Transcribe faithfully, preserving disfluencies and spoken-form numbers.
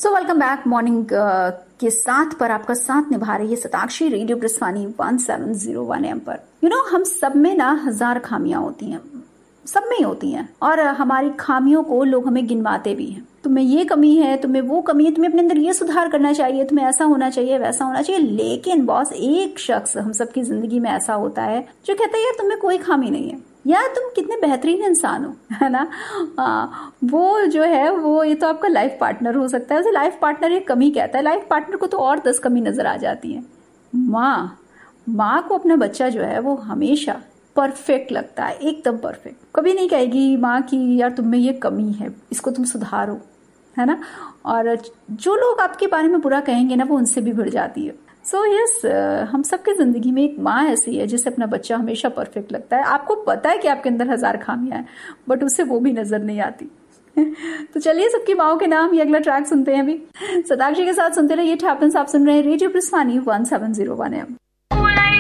So welcome back morning के साथ पर आपका साथ निभा रही है Satakshi radio प्रस्थानी one seven zero one M पर। यू you नो know, हम सब में ना हजार खामियां होती हैं, सब में ही होती हैं, और हमारी खामियों को लोग हमें गिनवाते भी हैं। तुम्हें ये कमी है, तुम्हें वो कमी है, तुम्हें अपने अंदर ये सुधार करना चाहिए, तुम्हें ऐसा होना चाहिए, वैसा होना चाहिए। लेकिन बॉस, एक शख्स हम सबकी जिंदगी में ऐसा होता है जो कहता है यार तुम्हें कोई खामी नहीं है, यार तुम कितने बेहतरीन इंसान हो, है ना। आ, वो जो है वो ये तो आपका लाइफ पार्टनर हो सकता है। वैसे लाइफ पार्टनर एक कमी कहता है, लाइफ पार्टनर को तो और दस कमी नजर आ जाती है। माँ माँ को अपना बच्चा जो है वो हमेशा परफेक्ट लगता है, एकदम परफेक्ट। कभी नहीं कहेगी माँ की यार तुम में ये कमी है, इसको तुम सुधारो, है ना। और जो लोग आपके बारे में बुरा कहेंगे ना, वो उनसे भी भिड़ जाती है। सो so, यस yes, हम सबकी जिंदगी में एक माँ ऐसी है जिसे अपना बच्चा हमेशा परफेक्ट लगता है। आपको पता है कि आपके अंदर हजार खामियां हैं, बट उसे वो भी नजर नहीं आती। तो चलिए सबकी माओं के नाम ये अगला ट्रैक सुनते हैं। अभी सताक्षी के साथ सुनते रहिए। ये हैपेंस आप सुन रहे हैं radio प्रस्थानी one seven zero one M.